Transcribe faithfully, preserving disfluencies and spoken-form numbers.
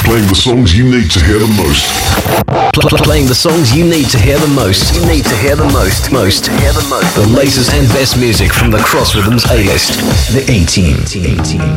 Playing the songs you need to hear the most. Pl- pl- playing the songs you need to hear the most. You need to hear the most. Most. Hear the most. The latest and best music from the Cross Rhythms A-list. The A-Team.